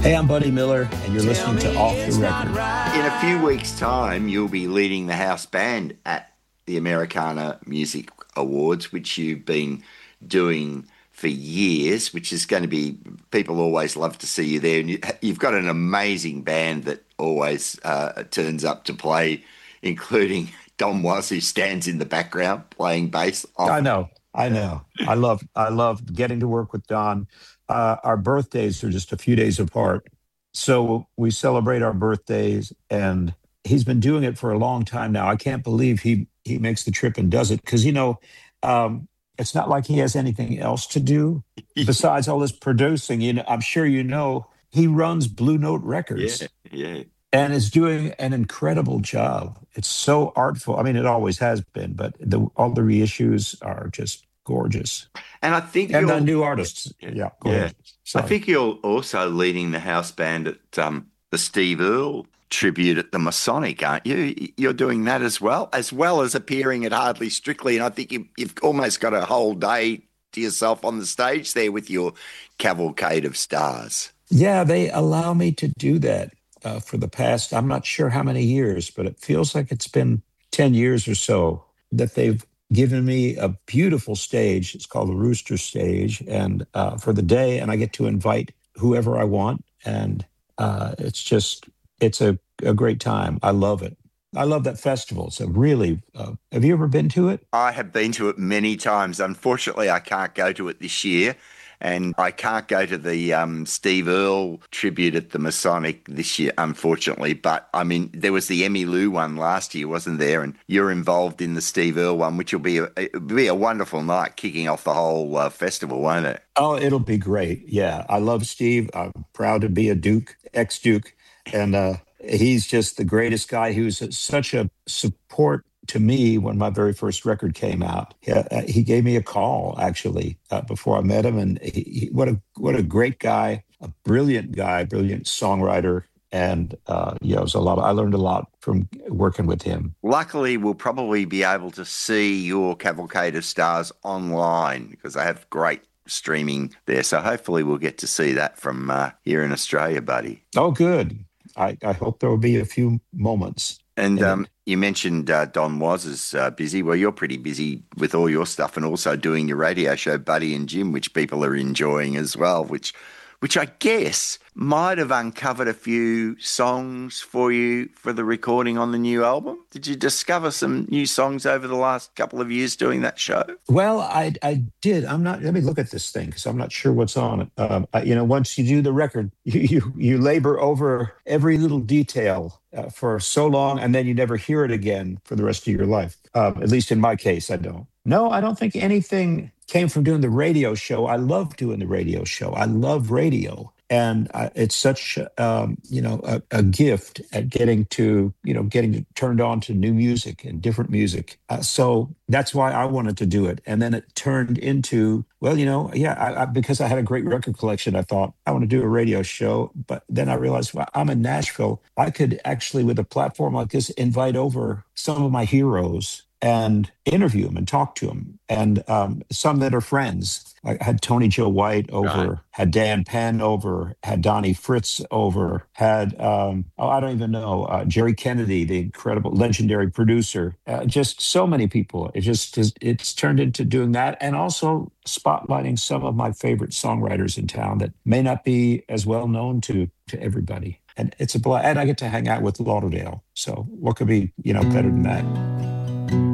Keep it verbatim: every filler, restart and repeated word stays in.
Hey, I'm Buddy Miller, and you're listening to Off the Record. In a few weeks' time, you'll be leading the house band at the Americana Music Awards, which you've been doing for years, which is going to be, people always love to see you there. And you, you've got an amazing band that always uh, turns up to play, including Don Was, who stands in the background playing bass. I know, I know. I love, I love getting to work with Don. Uh, our birthdays are just a few days apart. So we celebrate our birthdays, and he's been doing it for a long time now. I can't believe he he makes the trip and does it because, you know, um, it's not like he has anything else to do besides all this producing. You know, I'm sure you know he runs Blue Note Records. Yeah, yeah. And is doing an incredible job. It's so artful. I mean, it always has been, but the, all the reissues are just gorgeous. And I think and the new artists, yeah, yeah. yeah. I think you're also leading the house band at um, the Steve Earle tribute at the Masonic, aren't you? You're doing that as well, as well as appearing at Hardly Strictly. And I think you, you've almost got a whole day to yourself on the stage there with your cavalcade of stars. Yeah, they allow me to do that uh, for the past, I'm not sure how many years, but it feels like it's been ten years or so that they've given me a beautiful stage. It's called the Rooster Stage, and uh, for the day, and I get to invite whoever I want, and uh, it's just it's a, a great time. I love it. I love that festival. It's a really. Uh, have you ever been to it? I have been to it many times. Unfortunately, I can't go to it this year. And I can't go to the um, Steve Earle tribute at the Masonic this year, unfortunately. But, I mean, there was the Emmylou one last year, wasn't there? And you're involved in the Steve Earle one, which will be a, it'll be a wonderful night kicking off the whole uh, festival, won't it? Oh, it'll be great. Yeah, I love Steve. I'm proud to be a Duke, ex-Duke. And uh, he's just the greatest guy. He was such a support to me when my very first record came out. He, uh, he gave me a call actually uh, before I met him, and he, he, what a what a great guy, a brilliant guy, brilliant songwriter, and uh, yeah, it was a lot. Of, I learned a lot from working with him. Luckily, we'll probably be able to see your Cavalcade of Stars online because they have great streaming there. So hopefully, we'll get to see that from uh, here in Australia, buddy. Oh, good. I, I hope there will be a few moments. And um, you mentioned uh, Don Was is uh, busy. Well, you're pretty busy with all your stuff and also doing your radio show, Buddy and Jim, which people are enjoying as well, which which I guess might have uncovered a few songs for you for the recording on the new album. Did you discover some new songs over the last couple of years doing that show? Well, I I did. I'm not, let me look at this thing because I'm not sure what's on it. Um, I, you know, once you do the record, you, you, you labor over every little detail uh, for so long, and then you never hear it again for the rest of your life. Um, at least in my case, I don't. No, I don't think anything came from doing the radio show. I love doing the radio show. I love radio. And uh, it's such, um, you know, a, a gift at getting to, you know, getting turned on to new music and different music. Uh, so that's why I wanted to do it. And then it turned into, well, you know, yeah, I, I, because I had a great record collection, I thought I want to do a radio show. But then I realized, well, I'm in Nashville. I could actually, with a platform like this, invite over some of my heroes and interview them and talk to them. And um, some that are friends. I had Tony Joe White over, right. Had Dan Penn over, had Donnie Fritz over, had, um, oh, I don't even know, uh, Jerry Kennedy, the incredible, legendary producer. Uh, just so many people. It just, it's turned into doing that. And also spotlighting some of my favorite songwriters in town that may not be as well known to, to everybody. And it's a blast. And I get to hang out with Lauderdale. So what could be, you know, better than that?